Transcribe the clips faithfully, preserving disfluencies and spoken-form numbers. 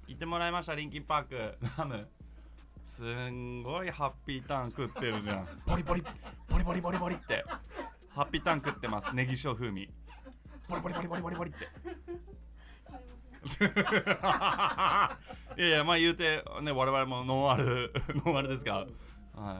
言ってもらいました。リンキンパークナムすんごいハッピーターン食ってるじゃん。ボリボリボリボリボリボリってハッピーターン食ってます。ネギ塩風味ボリボリボリボリボリボリっていやいやまあ言うてね我々もノンアルノンアルですが、はい、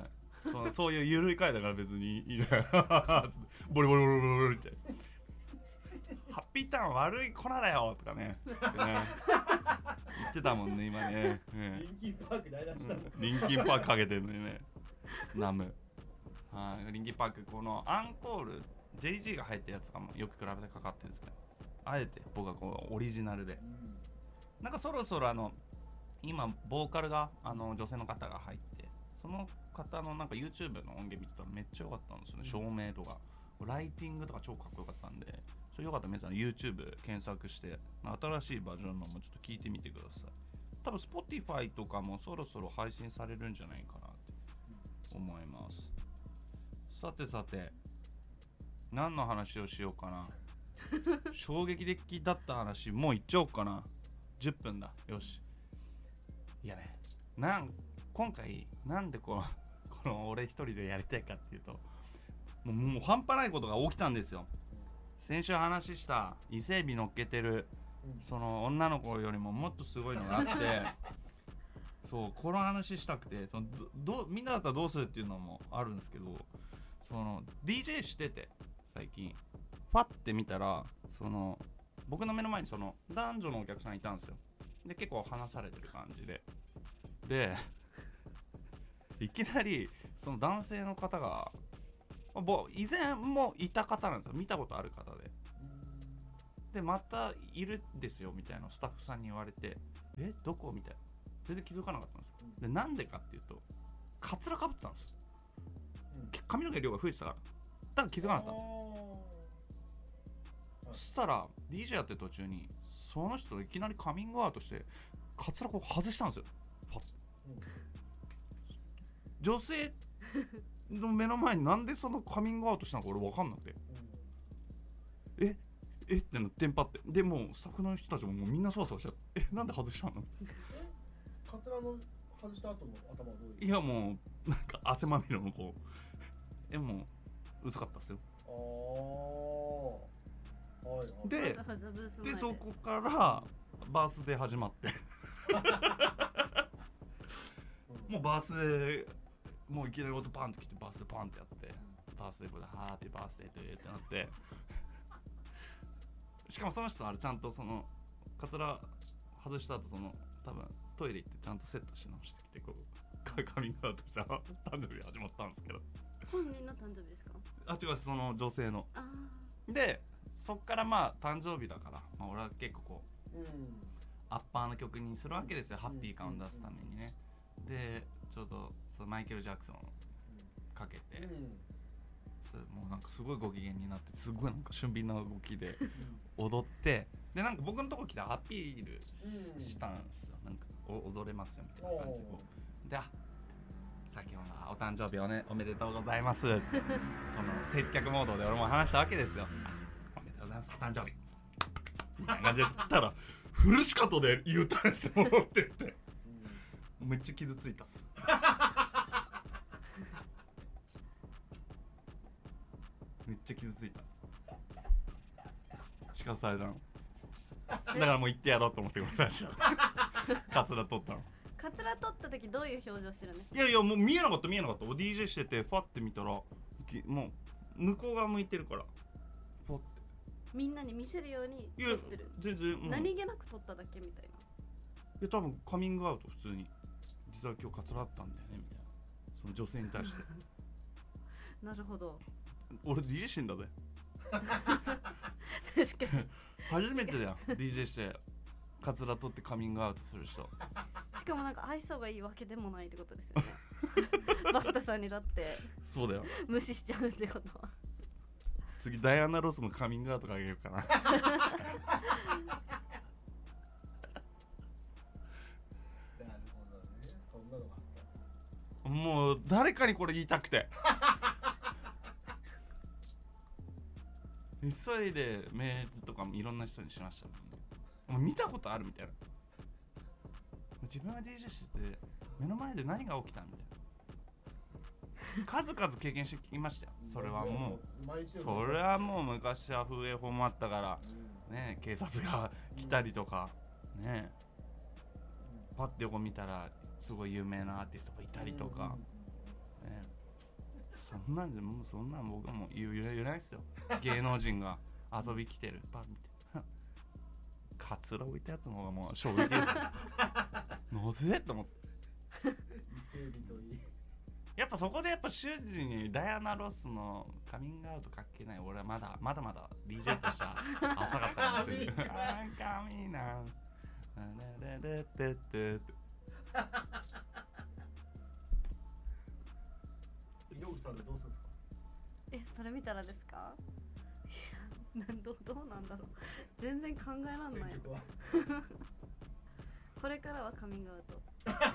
そ, そういう緩い回だから別にいいじゃんボリボリボリボリボリってハッピーターン悪い粉だよとか ね, ね言ってたもんね今ね、うん、 リンキンパーク大出した、うん、 リンキンパークかけてるのにねナム、はい、リンキンパークこのアンコール ジェイジー が入ったやつがよく比べてかかってるんですけどあえて僕はこうオリジナルで、うん、なんかそろそろあの今ボーカルがあの女性の方が入ってその方のなんか YouTube の音源見てたらめっちゃ良かったんですよね、うん、照明とかライティングとか超かっこよかったんでそれよかったら皆さん YouTube 検索して新しいバージョンのもちょっと聞いてみてください。多分 Spotify とかもそろそろ配信されるんじゃないかなって思います。さてさて何の話をしようかな衝撃的だった話もう言っちゃおうかな。じゅっぷんだ。よし。いやねなん今回なんでこうこの俺一人でやりたいかっていうともう、もう半端ないことが起きたんですよ。先週話した伊勢海老乗っけてるその女の子よりももっとすごいのがあってそうこの話したくてそのどどみんなだったらどうするっていうのもあるんですけどその ディージェー してて最近ファって見たらその僕の目の前にその男女のお客さんいたんですよ。で結構話されてる感じででいきなりその男性の方が以前もいた方なんですよ。見たことある方ででまたいるんですよみたいなスタッフさんに言われてえどこみたいな全然気づかなかったんですよ。でなんでかっていうとカツラかぶってたんですよ。髪の毛量が増えてたからだから気づかなかったんですよ。そしたら ディージェー やってる途中にその人いきなりカミングアウトしてカツラこう外したんですよ。女性の目の前になんでそのカミングアウトしたのか俺分かんなくて、うん、ええってなってんぱってでもうスタッフの人たちももうみんなそわそわしちゃってえなんで外したのカツラの外した後の頭はどういういやもうなんか汗まみれのこうえもううざかったっすよ。ああはいはいででそこからバースデー始まってもうバースデーもういきなり音パンって来てバースデーパンってやってバースデーこれハーってバースデーってなってしかもその人あれちゃんとそのカツラ外した後その多分トイレ行ってちゃんとセットし直してきてこうカミングアウトした誕生日始まったんですけど本人の誕生日ですかあ違うその女性のあでそっからまあ誕生日だから、まあ、俺は結構こう、うん、アッパーの曲にするわけですよ、うん、ハッピー感を出すためにね、うん、でちょうどそのマイケル・ジャクソンかけて、うん、それもうなんかすごいご機嫌になってすごいなんか俊敏な動きで踊ってでなんか僕のとこ来てアピールしたんですよ。なんか踊れますよみたいな感じでであ先ほどお誕生日お,、ね、おめでとうございますってその接客モードで俺も話したわけですよ。おめでとうございますお誕生日みたいな感じで言ったらフルシカトで U ターンして戻ってってめっちゃ傷ついたっすめっちゃ傷ついたしかされたのだからもう行ってやろうと思ってくださいカツラ取ったの。 カツラ取った時どういう表情してるんですか。 いやいやもう見えなかった見えなかった。 ディージェー しててファって見たらもう向こう側向いてるからファってみんなに見せるように撮ってる。 全然、うん、 何気なく撮っただけみたいな。 いや多分カミングアウト普通に実は今日カツラあったんだよねみたいなその女性に対してなるほど俺 ディージェー してんだぜ確かに初めてだよ ディージェー してカツラ取ってカミングアウトする人。 しかもなんか愛想がいいわけでもないってことですよねバスタさんにだってそうだよ無視しちゃうってことは次ダイアナ・ロスのカミングアウトあげようかなもう誰かにこれ言いたくて急いでメールとかもいろんな人にしましたもんね。もう見たことあるみたいな自分が ディージェー してて目の前で何が起きたみたいな数々経験してきましたよ。それはもうそれはもう昔は風営法もあったからね、警察が来たりとかね、パッて横見たらすごい有名なアーティストがいたりとかね、そんなんでもうそんなん僕はもう言う言うないですよ。芸能人が遊び来てるパッ見てカツラ置いたやつの方がもう衝撃ですよなぜと思ってやっぱそこでやっぱ主人にダイアナ・ロスのカミングアウトかっけない。俺はまだまだまだ ディージェー とした浅かったんですよあーカミナウラララララ井上さんでどうするんですか？ え、それ見たらですか？いや、なんどどうなんだろう。全然考えらんない。 選曲はこれからはカミングアウト。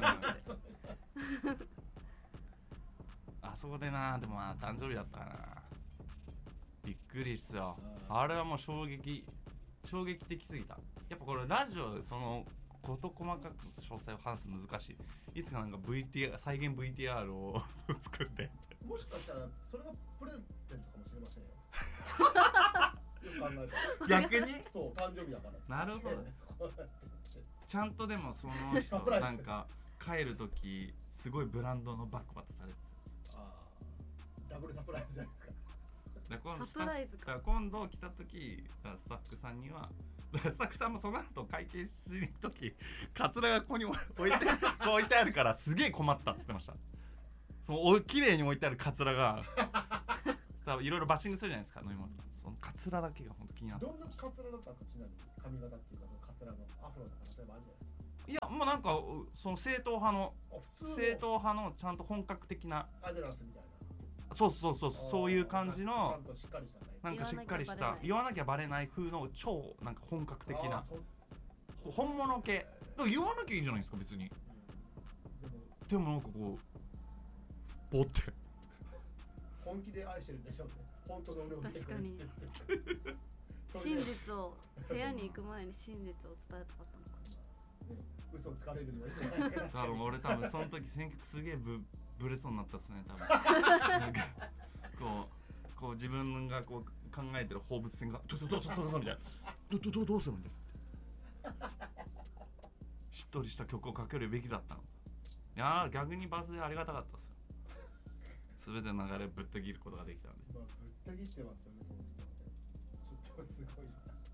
あそこでな、でもまあ誕生日だったかな。びっくりっすよ。あれはもう衝撃衝撃的すぎた。やっぱこれラジオでその事細かく詳細を話すの難しい。いつかなんか ブイティーアール 再現 ブイティーアール を作ってもしかしたらそれがプレゼントかもしれませんよよく考えたら逆にそう誕生日だからなるほどちゃんとでもその人なんか帰るときすごいブランドのバッグ渡されてあダブルサプライズじゃないですか。 だから今度サプライズか。 だから今度来たときスタッフさんにはスタッフさんもその後会計しに行くときカツラがここに置いてこう置いてあるからすげえ困ったっつってました。そのお綺麗に置いてあるカツラが多分いろいろバッシングするじゃないですか飲み物とか。そのカツラだけが本当気になった。 どんなカツラだったのかちなみに髪型っていうかそのカツラのアフロとか例えばあるんじゃないですか。 いやもうなんかその正統派のあ普通の正統派のちゃんと本格的なアデランスみたいなそうそうそうそういう感じのちゃんとしっかりしたタイプなんかしっかりした言わなきゃバレない風の超なんか本格的なあーそほ本物系でも言わなきゃいいじゃないですか別に。 でもでもなんかこうボって本気で愛してるんでしょうね。本当の俺を見てくれって真実を部屋に行く前に真実を伝えたかったのか。 嘘つかれるのはいけない多分俺多分その時選曲すげえぶぶれそうになったっすね多分なんかこうこう自分がこう考えてる放物線がどうぞどうぞどうぞみたいなどどどどうするみたいなしっとりした曲をかけるべきだったの。いやー逆にバースでありがたかったっすよ。全ての流れぶった切ることができたんで。 まあぶった切ってますよね。ちょっとすごい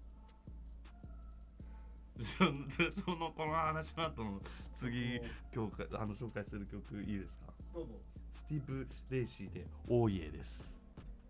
そそのこの話の後の次今日あの紹介する曲いいですか。 どうぞ。 スティーブ・レイシーで「オーイエ」です。